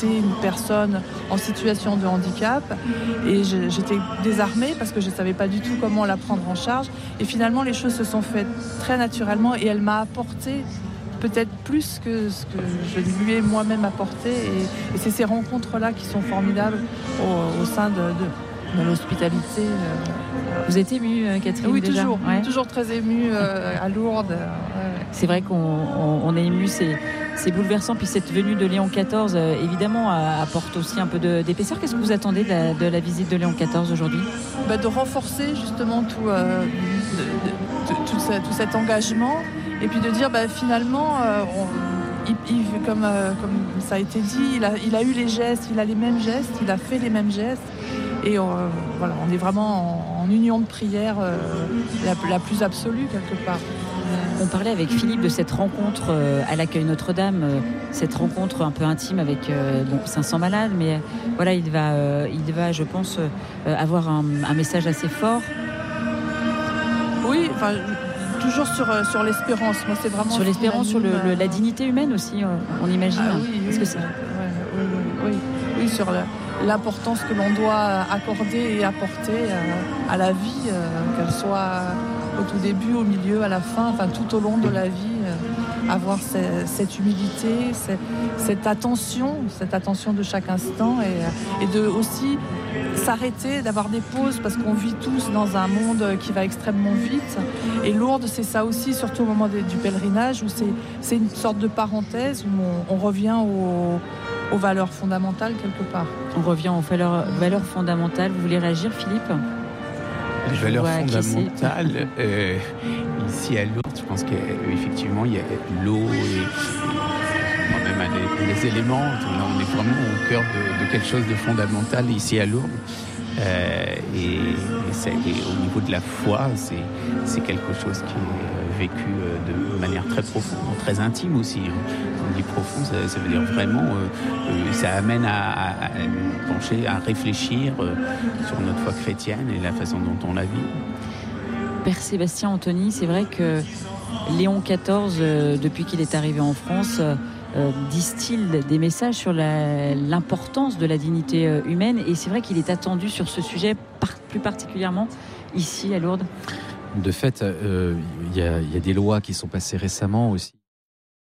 j'étais une personne en situation de handicap et j'étais désarmée parce que je ne savais pas du tout comment la prendre en charge. Et finalement, les choses se sont faites très naturellement et elle m'a apporté peut-être plus que ce que je lui ai moi-même apporté. Et c'est ces rencontres-là qui sont formidables au sein de l'hospitalité. Vous êtes émue, Catherine? Oui, déjà toujours très émue à Lourdes. C'est vrai qu'on est ému, c'est bouleversant. Puis cette venue de Léon XIV, évidemment, apporte aussi un peu d'épaisseur. Qu'est-ce que vous attendez de la visite de Léon XIV aujourd'hui? De renforcer justement tout cet engagement. Et puis de dire finalement, comme ça a été dit, il a eu les gestes, il a les mêmes gestes, il a fait les mêmes gestes. Et on est vraiment en union de prière la plus absolue quelque part. On parlait avec Philippe de cette rencontre à l'accueil Notre-Dame, cette rencontre un peu intime avec 500 malades, mais voilà, il va, je pense, avoir un message assez fort. Oui, toujours sur l'espérance. Moi, c'est vraiment sur l'espérance, sur la dignité humaine aussi, on imagine. Ah oui, sur l'importance que l'on doit accorder et apporter à la vie, qu'elle soit au tout début, au milieu, à la fin, tout au long de la vie, avoir cette humilité, cette attention de chaque instant et de aussi s'arrêter, d'avoir des pauses parce qu'on vit tous dans un monde qui va extrêmement vite. Et Lourdes, c'est ça aussi, surtout au moment du pèlerinage, où c'est une sorte de parenthèse où on revient aux valeurs fondamentales quelque part. On revient aux valeurs fondamentales. Vous voulez réagir, Philippe? Les valeurs fondamentales, ici à Lourdes, je pense qu'effectivement, il y a l'eau et même les éléments. Là, on est vraiment au cœur de quelque chose de fondamental ici à Lourdes. Et au niveau de la foi, c'est quelque chose qui est vécu de manière très profonde, très intime aussi. On dit profond, ça veut dire vraiment, ça amène à pencher, à réfléchir sur notre foi chrétienne et la façon dont on la vit. Père Sébastien Anthony, c'est vrai que Léon XIV, depuis qu'il est arrivé en France, distille des messages sur l'importance de la dignité humaine, et c'est vrai qu'il est attendu sur ce sujet plus particulièrement ici à Lourdes. De fait, il y a des lois qui sont passées récemment aussi